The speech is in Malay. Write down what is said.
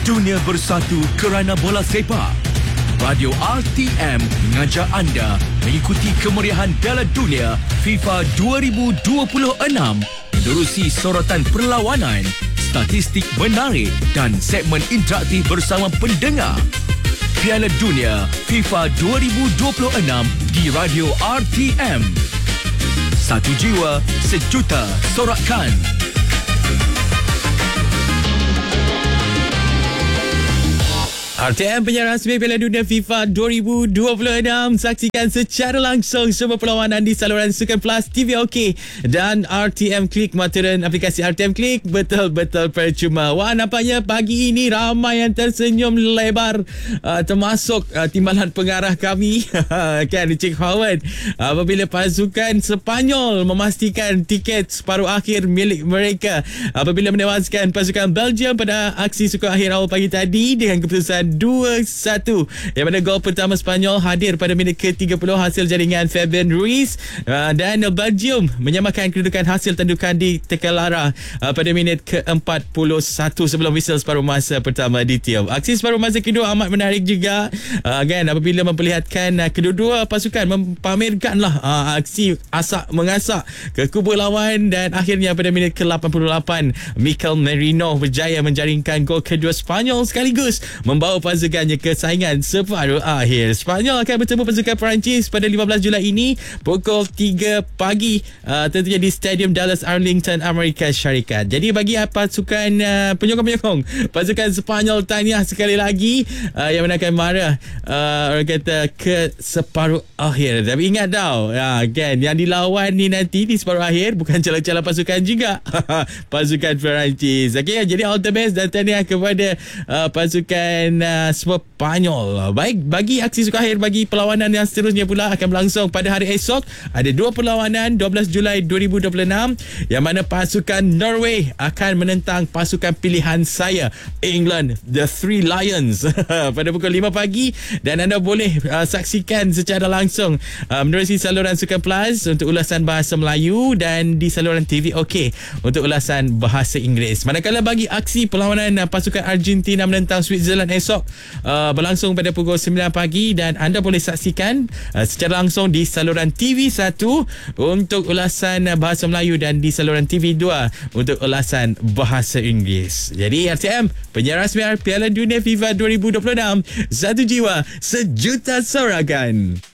Dunia bersatu kerana bola sepak. Radio RTM mengajak anda mengikuti kemeriahan Piala Dunia FIFA 2026. Menerusi sorotan perlawanan, statistik menarik dan segmen interaktif bersama pendengar. Piala Dunia FIFA 2026 di Radio RTM. Satu jiwa, sejuta sorakan. RTM penyiar rasmi Piala Dunia FIFA 2026. Saksikan secara langsung semua perlawanan di saluran Sukan Plus TV OK dan RTM Klik. Mataran aplikasi RTM Klik betul-betul percuma. Wah, nampaknya pagi ini ramai yang tersenyum lebar, termasuk timbalan pengarah kami kan, Encik Howard, apabila pasukan Sepanyol memastikan tiket separuh akhir milik mereka apabila menewaskan pasukan Belgium pada aksi sukan akhir awal pagi tadi dengan keputusan 2-1, yang mana gol pertama Sepanyol hadir pada minit ke-30 hasil jaringan Fabian Ruiz, dan Belgium menyamakan kedudukan hasil tendukan di Tekalara pada minit ke-41 sebelum whistle separuh masa pertama ditiup. Aksi separuh masa kedua amat menarik juga kan, apabila memperlihatkan kedua-dua pasukan mempamerkanlah aksi asak mengasak ke kubu lawan, dan akhirnya pada minit ke-88 Mikel Merino berjaya menjaringkan gol kedua Sepanyol sekaligus membawa pasukannya ke saingan separuh akhir. Sepanyol akan bertemu pasukan Perancis pada 15 Julai ini pukul 3 pagi, tentunya di Stadium Dallas Arlington, Amerika Syarikat. Jadi bagi pasukan penyokong-penyokong pasukan Sepanyol, tahniah sekali lagi yang menangkan marah orang kata ke separuh akhir. Tapi ingat tau kan, yang dilawan ni nanti di separuh akhir bukan calon-calon pasukan juga pasukan Perancis. Okay, jadi all the best dan tahniah kepada pasukan Sepanyol. Baik, bagi aksi sukan akhir bagi perlawanan yang seterusnya pula akan berlangsung pada hari esok. Ada dua perlawanan 12 Julai 2026 yang mana pasukan Norway akan menentang pasukan pilihan saya, England, The Three Lions pada pukul 5 pagi, dan anda boleh saksikan secara langsung menerusi saluran Sukan Plus untuk ulasan bahasa Melayu dan di saluran TV OK untuk ulasan bahasa Inggeris. Manakala bagi aksi perlawanan pasukan Argentina menentang Switzerland esok berlangsung pada pukul 9 pagi, dan anda boleh saksikan secara langsung di saluran TV1 untuk ulasan bahasa Melayu dan di saluran TV2 untuk ulasan bahasa Inggeris. Jadi RTM penyiar rasmi Piala Dunia FIFA 2026, satu jiwa, sejuta sorakan.